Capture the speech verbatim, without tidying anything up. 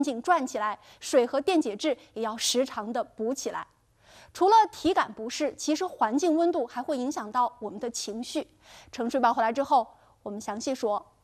紧转起来，水和电解质也要时常的补起来。除了体感不适，其实环境温度还会影响到我们的情绪。程序报回来之后，我们详细说。